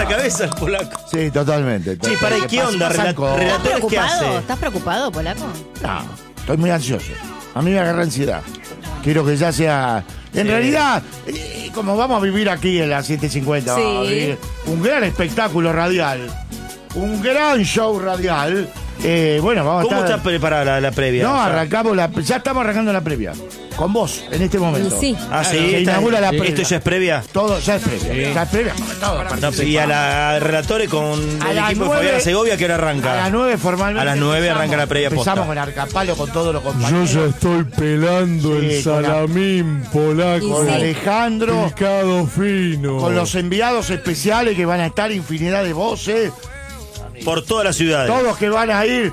cabeza el Polaco. Sí, totalmente. Sí, para ¿qué onda? ¿Relatores qué hace? ¿Estás preocupado, Polaco? No, estoy muy ansioso. A mí me agarra ansiedad. Quiero que ya sea... En realidad, como vamos a vivir aquí en la 750, Sí. vamos a vivir un gran espectáculo radial, un gran show radial. Bueno, vamos ¿Cómo a estar... está preparada la previa? No, O sea, arrancamos ya estamos arrancando la previa. Con vos, en este momento. Sí. Ah, sí. Se inaugura la previa. ¿Esto ya es previa? Todo, ya es previa. Ya es previa, como todo. No, y a la relatores con A el las equipo de 9, Fabiana Segovia, ¿qué hora arranca? A las 9 formalmente. A las 9 empezamos. arranca la previa posta. Empezamos con Arcapalo, con todos los compañeros. Yo ya estoy pelando Sí, el con la- salamín polaco. Con Sí. Alejandro, Picado fino. con los enviados especiales que van a estar, infinidad de voces. Por todas las ciudades. Todos que van a ir.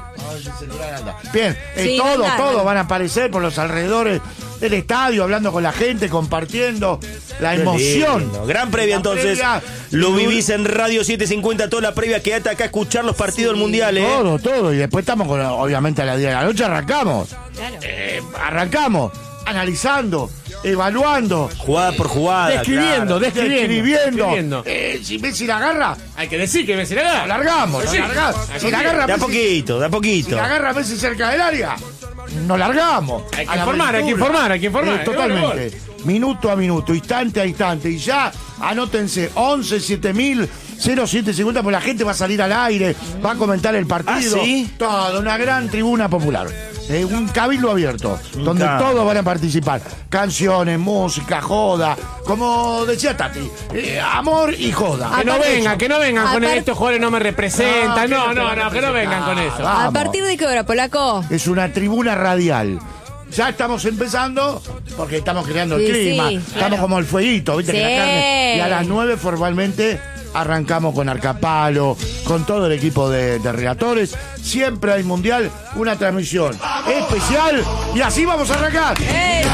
Bien, Sí, todos venga. van a aparecer por los alrededores del estadio, hablando con la gente, compartiendo la Qué emoción. lindo. Gran previa La entonces. previa. Lo vivís en Radio 750, toda la previa. Quédate acá a escuchar los partidos del Mundial, ¿eh? Todo. Y después estamos con, obviamente, a las 10 de la noche arrancamos. Claro. Arrancamos, analizando, evaluando, Jugada por jugada. Describiendo, claro. describiendo. Si Messi la agarra, Hay que decir que Messi la la gana. largamos. Sí. La largamos. Si la agarra De a Messi, poquito, de a si poquito. la agarra Messi cerca del área, nos largamos. Hay que A la informar, hay que aventura. informar, hay que informar. Totalmente. Minuto a minuto, instante a instante. Y ya, anótense, 11 7000 0750, porque la gente va a salir al aire, va a comentar el partido. ¿Ah, sí? Todo, una gran tribuna popular. Un cabildo abierto, donde cabildo. todos van a participar. Canciones, música, joda. Como decía Tati, amor y joda. Que no vengan con Aparte- estos jugadores no me representan. No, que no vengan con eso. Vamos. ¿A partir de qué hora, Polaco? Es una tribuna radial. Ya estamos empezando, porque estamos creando el Sí, clima. sí, Estamos claro. como el fueguito, ¿viste? Sí. Que la carne. Y a las 9 formalmente arrancamos con Arcapalo, con todo el equipo de relatores. Siempre hay mundial, una transmisión especial. Y así vamos a arrancar. ¡Ey!